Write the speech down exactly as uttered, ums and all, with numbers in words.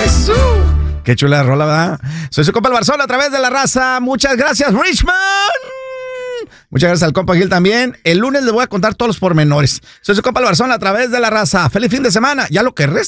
Eso. Qué chula rola, ¿verdad? Soy su compa el Barzón a través de la raza. Muchas gracias, Richmond. Muchas gracias al compa Gil también. El lunes les voy a contar todos los pormenores. Soy su compa el Barzón a través de la raza. Feliz fin de semana. Ya lo que resta.